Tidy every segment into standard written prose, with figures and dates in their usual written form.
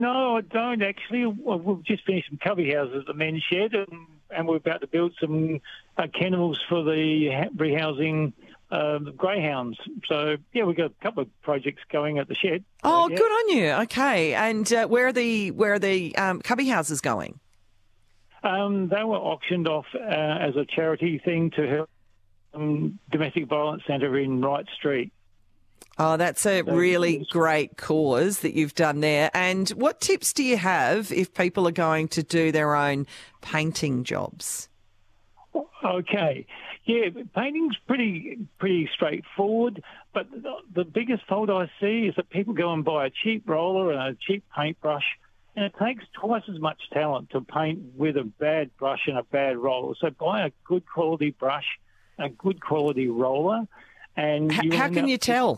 No, I don't actually. We've just finished some cubby houses at the men's shed, and we're about to build some kennels for the rehousing the greyhounds. So, yeah, we've got a couple of projects going at the shed. Oh, yeah. Good on you. Okay. And where are the cubby houses going? They were auctioned off as a charity thing to help domestic violence centre in Wright Street. Oh, that's a really great cause that you've done there. And what tips do you have if people are going to do their own painting jobs? Okay. Yeah, painting's pretty straightforward, but the biggest fault I see is that people go and buy a cheap roller and a cheap paintbrush, and it takes twice as much talent to paint with a bad brush and a bad roller. So buy a good quality brush, a good quality roller, and how can you tell?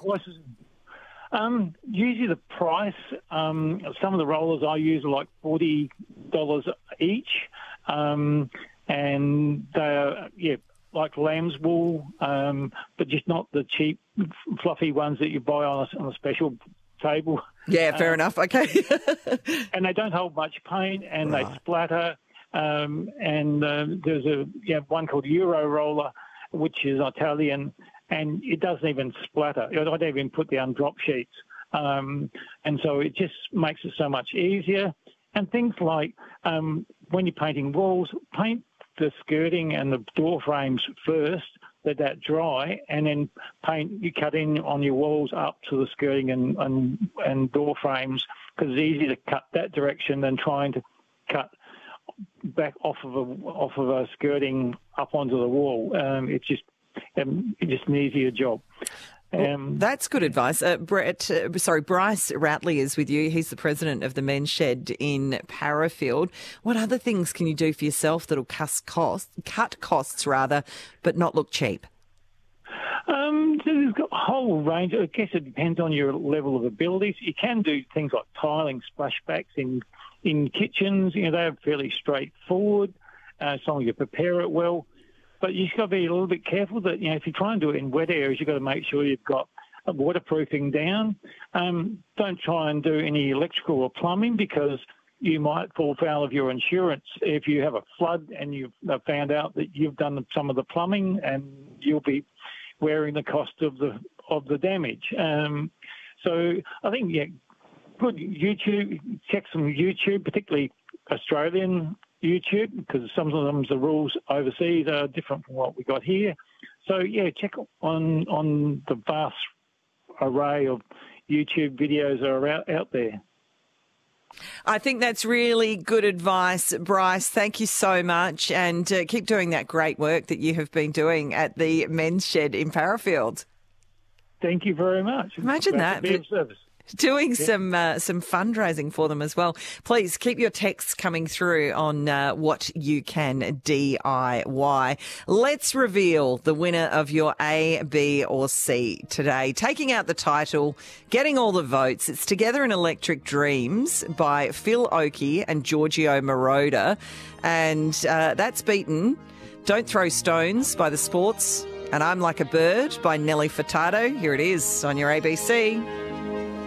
Usually the price. Some of the rollers I use are like $40 each, and they're like lamb's wool, but just not the cheap, fluffy ones that you buy on a special table. Yeah, fair enough. Okay. And they don't hold much paint, and they splatter. And there's one called Euro Roller, which is Italian, and it doesn't even splatter. I don't even put down drop sheets. And so it just makes it so much easier. And things like when you're painting walls, paint the skirting and the door frames first, let that dry, and then you cut in on your walls up to the skirting and door frames, because it's easier to cut that direction than trying to cut back off of a skirting up onto the wall. It's just an easier job. That's good advice. Bryce Ratley is with you. He's the president of the Men's Shed in Parafield. What other things can you do for yourself that'll cut costs, but not look cheap? So there's got a whole range. I guess it depends on your level of abilities. You can do things like tiling splashbacks in kitchens. They're fairly straightforward as long as you prepare it well. But you've got to be a little bit careful that, if you try and do it in wet areas, you've got to make sure you've got waterproofing down. Don't try and do any electrical or plumbing, because you might fall foul of your insurance if you have a flood and you've found out that you've done some of the plumbing, and you'll be wearing the cost of the damage. So I think, good YouTube. Check some YouTube, particularly Australian YouTube, because some of them, the rules overseas are different from what we got here. So, check on the vast array of YouTube videos that are out there. I think that's really good advice, Bryce. Thank you so much, and keep doing that great work that you have been doing at the Men's Shed in Parafield. Thank you very much. Imagine that. Service. Doing some fundraising for them as well. Please keep your texts coming through on what you can DIY. Let's reveal the winner of your A, B or C today. Taking out the title, getting all the votes. It's Together in Electric Dreams by Phil Oakey and Giorgio Moroder. And that's beaten Don't Throw Stones by The Sports and I'm Like a Bird by Nelly Furtado. Here it is on your ABC.